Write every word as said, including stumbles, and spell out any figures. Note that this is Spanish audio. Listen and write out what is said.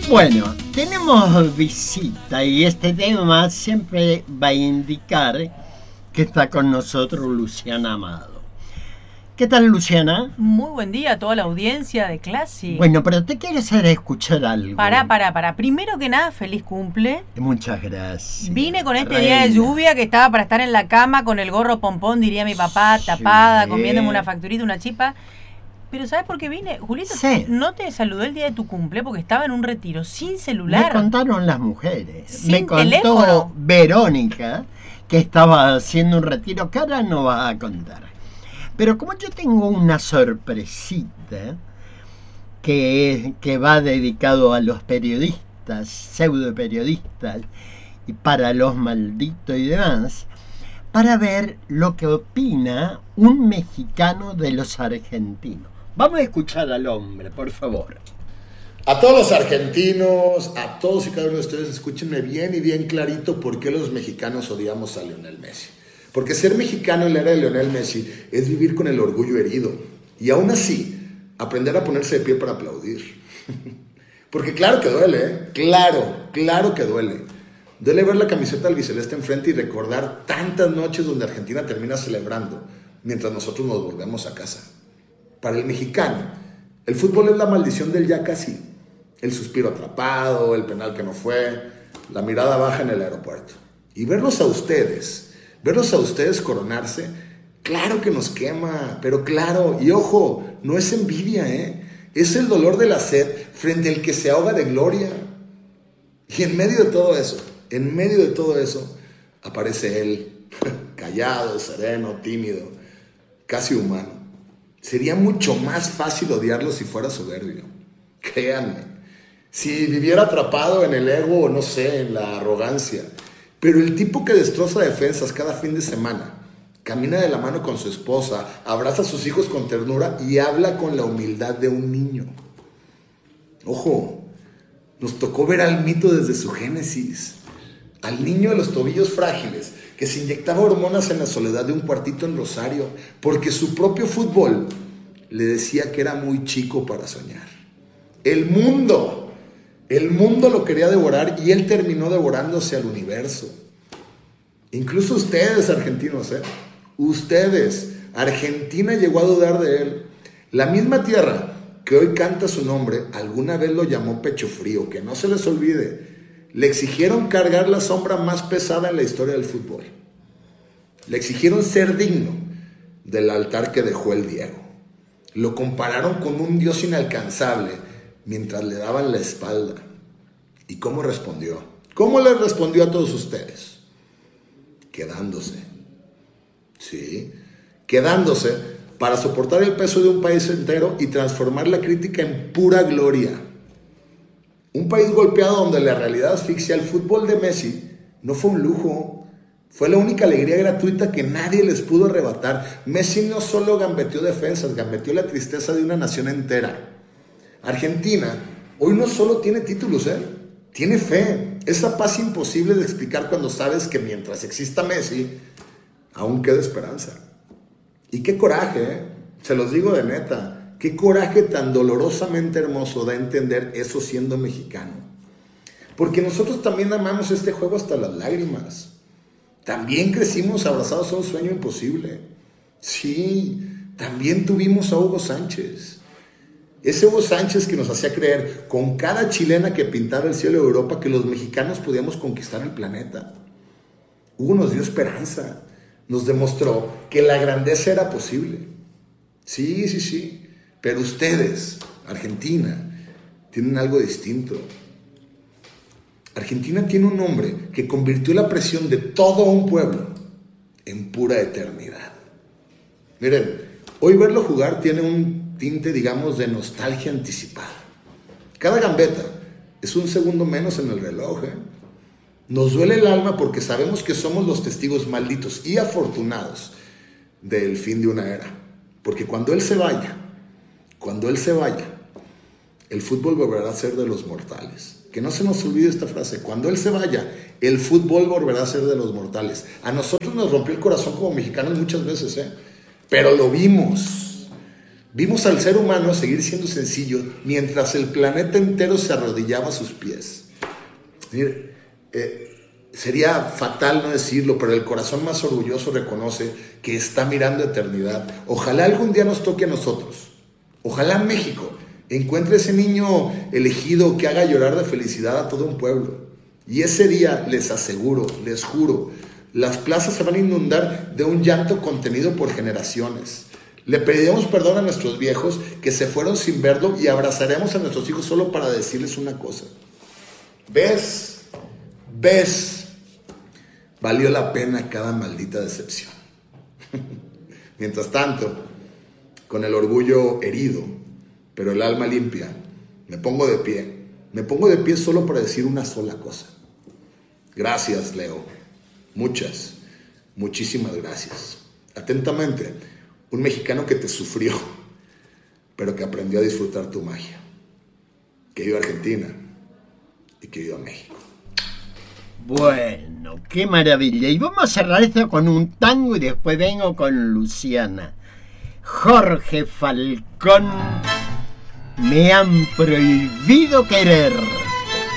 Bueno, tenemos visita y este tema siempre va a indicar que está con nosotros Luciana Amado. ¿Qué tal, Luciana? Muy buen día a toda la audiencia de clase. Bueno, pero te quiero hacer escuchar algo. Pará, pará, pará. Primero que nada, feliz cumple. Muchas gracias. Vine con este Reina. día de lluvia que estaba para estar en la cama con el gorro pompón, diría mi papá, tapada, Sí. comiéndome una facturita, una chipa. Pero ¿sabes por qué vine? Julito, Sí. no te saludé el día de tu cumple porque estaba en un retiro sin celular. Me contaron las mujeres. Sin Me contó teléfono. Verónica que estaba haciendo un retiro que ahora no va a contar. Pero como yo tengo una sorpresita que, que va dedicado a los periodistas, pseudo periodistas, y para los malditos y demás, para ver lo que opina un mexicano de los argentinos. Vamos a escuchar al hombre, por favor. A todos los argentinos, a todos y cada uno de ustedes, escúchenme bien y bien clarito por qué los mexicanos odiamos a Lionel Messi. Porque ser mexicano en la era de Lionel Messi es vivir con el orgullo herido. Y aún así, aprender a ponerse de pie para aplaudir. Porque claro que duele, ¿eh? Claro, claro que duele. Duele ver la camiseta albiceleste enfrente y recordar tantas noches donde Argentina termina celebrando mientras nosotros nos volvemos a casa. Para el mexicano, el fútbol es la maldición del ya casi. El suspiro atrapado, el penal que no fue, la mirada baja en el aeropuerto. Y verlos a ustedes... Verlos a ustedes coronarse, claro que nos quema, pero claro, y ojo, no es envidia, ¿eh? Es el dolor de la sed frente al que se ahoga de gloria. Y en medio de todo eso, en medio de todo eso, aparece él, callado, sereno, tímido, casi humano. Sería mucho más fácil odiarlo si fuera soberbio, créanme. Si viviera atrapado en el ego o no sé, en la arrogancia. Pero el tipo que destroza defensas cada fin de semana, camina de la mano con su esposa, abraza a sus hijos con ternura y habla con la humildad de un niño. Ojo, nos tocó ver al mito desde su génesis, al niño de los tobillos frágiles, que se inyectaba hormonas en la soledad de un cuartito en Rosario, porque su propio fútbol le decía que era muy chico para soñar. El mundo... El mundo lo quería devorar y él terminó devorándose al universo. Incluso ustedes, argentinos, ¿eh? Ustedes. Argentina llegó a dudar de él. La misma tierra que hoy canta su nombre, alguna vez lo llamó pecho frío, que no se les olvide. Le exigieron cargar la sombra más pesada en la historia del fútbol. Le exigieron ser digno del altar que dejó el Diego. Lo compararon con un dios inalcanzable, mientras le daban la espalda. ¿Y cómo respondió? ¿Cómo le respondió a todos ustedes? Quedándose. Sí, quedándose para soportar el peso de un país entero y transformar la crítica en pura gloria. Un país golpeado donde la realidad asfixia. El fútbol de Messi no fue un lujo, fue la única alegría gratuita que nadie les pudo arrebatar. Messi no solo gambeteó defensas, gambeteó la tristeza de una nación entera. Argentina hoy no solo tiene títulos, ¿eh? Tiene fe. Esa paz imposible de explicar cuando sabes que mientras exista Messi, aún queda esperanza. Y qué coraje, ¿eh? Se los digo de neta. Qué coraje tan dolorosamente hermoso da a entender eso siendo mexicano. Porque nosotros también amamos este juego hasta las lágrimas. También crecimos abrazados a un sueño imposible. Sí, también tuvimos a Hugo Sánchez. Ese Hugo Sánchez que nos hacía creer con cada chilena que pintaba el cielo de Europa que los mexicanos podíamos conquistar el planeta. Hugo nos dio esperanza, nos demostró que la grandeza era posible. Sí, sí, sí, pero ustedes, Argentina, tienen algo distinto. Argentina tiene un hombre que convirtió la presión de todo un pueblo en pura eternidad. Miren, hoy verlo jugar tiene un tinte, digamos, de nostalgia anticipada. Cada gambeta es un segundo menos en el reloj, ¿eh? Nos duele el alma porque sabemos que somos los testigos malditos y afortunados del fin de una era. Porque cuando él se vaya, cuando él se vaya, el fútbol volverá a ser de los mortales. Que no se nos olvide esta frase. Cuando él se vaya, el fútbol volverá a ser de los mortales. A nosotros nos rompió el corazón como mexicanos muchas veces, ¿eh? Pero lo vimos. Vimos al ser humano seguir siendo sencillo mientras el planeta entero se arrodillaba a sus pies. Mire, eh, sería fatal no decirlo, pero el corazón más orgulloso reconoce que está mirando eternidad. Ojalá algún día nos toque a nosotros. Ojalá México encuentre ese niño elegido que haga llorar de felicidad a todo un pueblo. Y ese día, les aseguro, les juro, las plazas se van a inundar de un llanto contenido por generaciones. Le pediremos perdón a nuestros viejos que se fueron sin verlo y abrazaremos a nuestros hijos solo para decirles una cosa. ¿Ves? ¿Ves? Valió la pena cada maldita decepción. Mientras tanto, con el orgullo herido, pero el alma limpia, me pongo de pie. Me pongo de pie solo para decir una sola cosa. Gracias, Leo. Muchas, muchísimas gracias. Atentamente, un mexicano que te sufrió, pero que aprendió a disfrutar tu magia. Que viva Argentina y que viva México. Bueno, qué maravilla. Y vamos a cerrar esto con un tango y después vengo con Luciana. Jorge Falcón, me han prohibido querer.